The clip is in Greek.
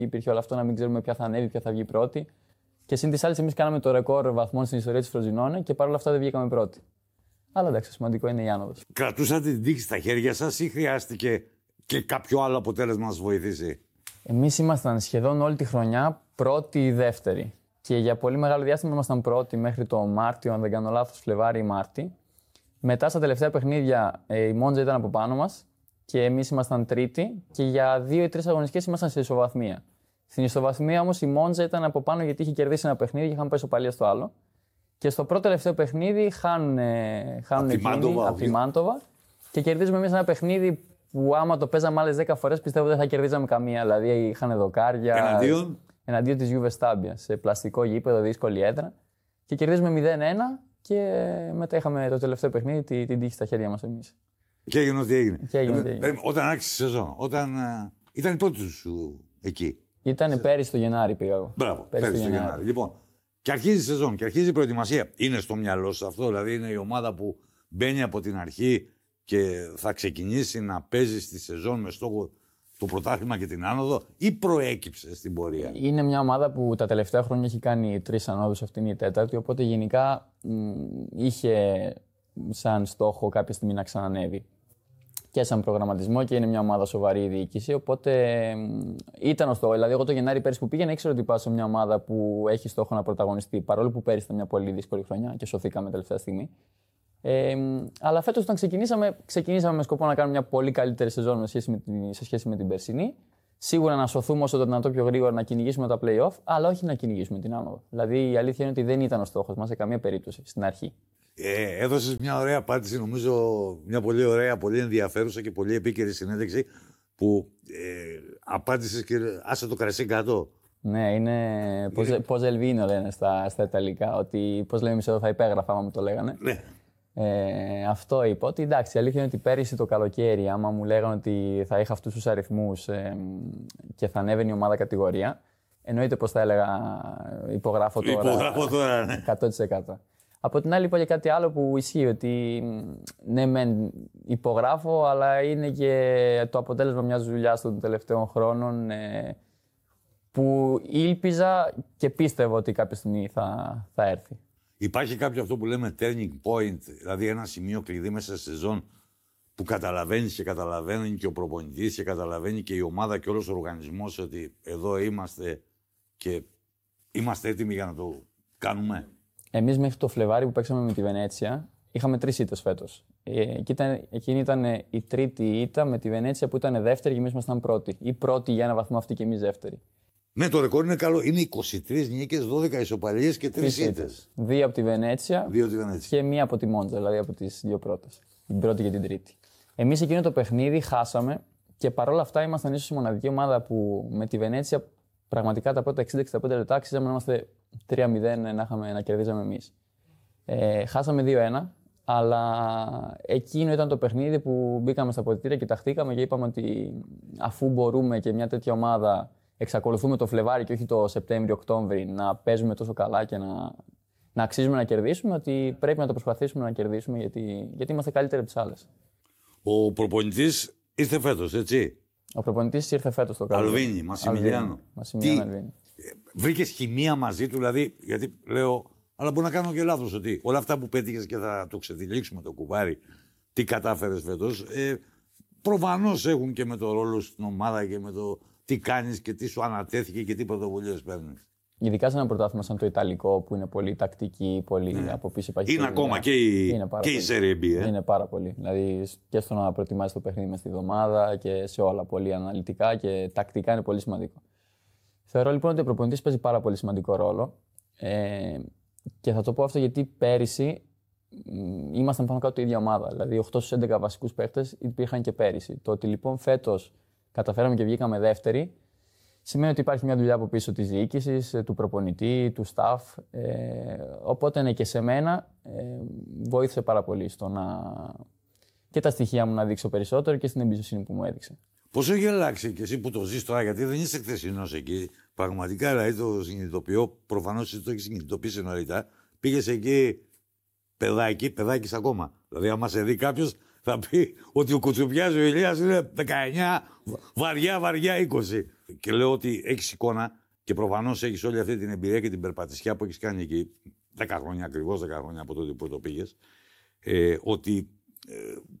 υπήρχε όλο αυτό να μην ξέρουμε ποια θα ανέβει, ποια θα βγει πρώτη. Και συν τις άλλες, εμείς κάναμε το ρεκόρ βαθμών στην ιστορία της Φροζινόνε και παρόλα αυτά δεν βγήκαμε πρώτη. Αλλά εντάξει, σημαντικό είναι η άνοδος. Κρατούσατε την τύχη στα χέρια σας ή χρειάστηκε και κάποιο άλλο αποτέλεσμα να σας βοηθήσει? Εμείς ήμασταν σχεδόν όλη τη χρονιά πρώτη ή δεύτερη. Και για πολύ μεγάλο διάστημα ήμασταν πρώτοι μέχρι το Μάρτιο, αν δεν κάνω λάθος, Φλεβάρι ή Μάρτι. Μετά στα τελευταία παιχνίδια η Μόντζα ήταν από πάνω μας και εμείς ήμασταν τρίτοι και για 2 ή 3 αγωνιστικές ήμασταν σε ισοβαθμία. Στην ισοβαθμία όμως η Μόντζα ήταν από πάνω γιατί είχε κερδίσει ένα παιχνίδι και είχαν πάει ισοπαλία στο άλλο. Και στο πρώτο τελευταίο παιχνίδι χάνουν από τη Μάντοβα και κερδίζουμε εμείς ένα παιχνίδι που άμα το παίζαμε άλλες 10 φορές πιστεύω δεν θα κερδίζαμε καμία. Δηλαδή είχαν δοκάρια. Εναντίον της Juve Stabia σε πλαστικό γήπεδο, δύσκολη έδρα. Και κερδίζουμε 0-1 και μετά είχαμε το τελευταίο παιχνίδι την τύχη στα χέρια μας εμείς. Και έγινε ό,τι έγινε. Όταν άρχισε η σεζόν, ήταν η πρώτη σου εκεί. Ήταν πέρυσι το Γενάρη πήγα εγώ. Μπράβο, πέρυσι το Γενάρη. Λοιπόν, και αρχίζει η σεζόν και αρχίζει η προετοιμασία. Είναι στο μυαλό σου αυτό, δηλαδή είναι η ομάδα που μπαίνει από την αρχή και θα ξεκινήσει να παίζει στη σεζόν με στόχο το πρωτάθλημα και την άνοδο, ή προέκυψε στην πορεία? Είναι μια ομάδα που τα τελευταία χρόνια έχει κάνει 3 ανόδους, αυτή είναι η 4η, οπότε γενικά είχε σαν στόχο κάποια στιγμή να ξανανεύει. Και σαν προγραμματισμό και είναι μια ομάδα σοβαρή η διοίκηση, οπότε ήταν ο στόχος. Δηλαδή, εγώ το Γενάρη πέρυσι που πήγαινα ήξερα ότι πάω σε μια ομάδα που έχει στόχο να πρωταγωνιστεί, παρόλο που πέρυσι ήταν μια πολύ δύσκολη χρονιά και σωθήκαμε τελευταία στιγμή. Αλλά φέτος όταν ξεκινήσαμε με σκοπό να κάνουμε μια πολύ καλύτερη σεζόν σε σχέση με την περσινή. Σίγουρα να σωθούμε όσο το δυνατό πιο γρήγορα, να κυνηγήσουμε τα play-off, αλλά όχι να κυνηγήσουμε την άνοδο. Δηλαδή η αλήθεια είναι ότι δεν ήταν ο στόχος μας σε καμία περίπτωση στην αρχή. Έδωσες μια ωραία απάντηση, νομίζω μια πολύ ωραία, πολύ ενδιαφέρουσα και πολύ επίκαιρη συνέντευξη που απάντησες και άσε το κρασί κάτω. Ναι, είναι πώς ελβίνο λένε στα Ιταλικά, ότι πώς λέμε εμείς εδώ θα υπέγραφα, άμα μου το λέγανε. Ναι. Αυτό είπα, ότι εντάξει, η αλήθεια είναι ότι πέρυσι το καλοκαίρι, άμα μου λέγανε ότι θα είχα αυτούς τους αριθμούς και θα ανέβαινε η ομάδα κατηγορία, εννοείται πως θα έλεγα υπογράφω τώρα, ναι. 100%. Από την άλλη είπα και κάτι άλλο που ισχύει, ότι ναι μεν υπογράφω, αλλά είναι και το αποτέλεσμα μιας δουλειάς των τελευταίων χρόνων που ήλπιζα και πίστευα ότι κάποια στιγμή θα έρθει. Υπάρχει κάποιο αυτό που λέμε turning point, δηλαδή ένα σημείο κλειδί μέσα στη σεζόν που καταλαβαίνεις και καταλαβαίνει και ο προπονητής και καταλαβαίνει και η ομάδα και όλος ο οργανισμός ότι εδώ είμαστε και είμαστε έτοιμοι για να το κάνουμε? Εμείς μέχρι το Φλεβάρι που παίξαμε με τη Βενέτσια είχαμε 3 ήττες φέτος. Εκείνη ήταν η τρίτη ήττα με τη Βενέτσια που ήταν δεύτερη και εμείς ήμασταν πρώτοι. Ή πρώτοι για ένα βαθμό, αυτή και εμείς δεύτεροι. Ναι, το ρεκόρ είναι καλό. Είναι 23 νίκες, 12 ισοπαλίες και 3 ήττες. 2 από τη Βενέτσια και 1 από τη Μόντζα, δηλαδή από τις 2 πρώτες. Την πρώτη και την τρίτη. Εμείς εκείνο το παιχνίδι χάσαμε και παρόλα αυτά ήμασταν ίσως η μοναδική ομάδα που με τη Βενέτσια πραγματικά τα πρώτα 60-65 λεπτά άξιζαμε να είμαστε 3-0 να κερδίζαμε εμείς. Χάσαμε 2-1, αλλά εκείνο ήταν το παιχνίδι που μπήκαμε στα αποδυτήρια, κοιταχτήκαμε και είπαμε ότι αφού μπορούμε και μια τέτοια ομάδα εξακολουθούμε το Φλεβάρι και όχι το Σεπτέμβριο-Οκτώβρη να παίζουμε τόσο καλά και να αξίζουμε να κερδίσουμε, ότι πρέπει να το προσπαθήσουμε να κερδίσουμε γιατί είμαστε καλύτεροι από τις άλλες. Ο προπονητής ήρθε φέτος, έτσι? Ο προπονητής ήρθε φέτος το καλοκαίρι. Αλβίνη, Μασιμιλιάνο. Βρήκες χημεία μαζί του, δηλαδή, γιατί λέω, αλλά μπορεί να κάνω και λάθος, ότι όλα αυτά που πέτυχες και θα το ξετυλίξουμε το κουβάρι, τι κατάφερες φέτος, προφανώς έχουν και με το ρόλο στην ομάδα και με το τι κάνεις και τι σου ανατέθηκε και τι πρωτοβουλίες παίρνεις. Ειδικά σε ένα πρωτάθλημα σαν το Ιταλικό που είναι πολύ τακτική, πολύ από πίσω υπάρχει. Είναι ακόμα και η Serie B. Είναι πάρα πολύ. Δηλαδή και στο να προετοιμάσει το παιχνίδι μες στη εβδομάδα και σε όλα. Πολύ αναλυτικά και τακτικά είναι πολύ σημαντικό. Θεωρώ λοιπόν ότι ο προπονητής παίζει πάρα πολύ σημαντικό ρόλο. Και θα το πω αυτό γιατί πέρυσι ήμασταν πάνω κάτω η ίδια ομάδα. Δηλαδή 8 στους 11 βασικούς παίκτες υπήρχαν και πέρυσι. Το ότι λοιπόν φέτος καταφέραμε και βγήκαμε δεύτεροι, σημαίνει ότι υπάρχει μια δουλειά από πίσω της διοίκησης, του προπονητή, του staff. Οπότε ναι, και σε μένα βοήθησε πάρα πολύ στο να και τα στοιχεία μου να δείξω περισσότερο και στην εμπιστοσύνη που μου έδειξε. Πώς έχει αλλάξει και εσύ που το ζεις τώρα, γιατί δεν είσαι χθεσινός εκεί. Πραγματικά δηλαδή το συνειδητοποιώ, προφανώς εσύ το έχεις συνειδητοποιήσει νωρίτερα. Πήγες εκεί παιδάκι ακόμα. Δηλαδή, άμα σε δει κάποιος, θα πει ότι ο Κουτσουπιάς ο Ηλίας είναι 19, βαριά 20. Και λέω ότι έχεις εικόνα και προφανώς έχεις όλη αυτή την εμπειρία και την περπατησιά που έχεις κάνει εκεί 10 χρόνια ακριβώς, 10 χρόνια από τότε που το πήγες, ότι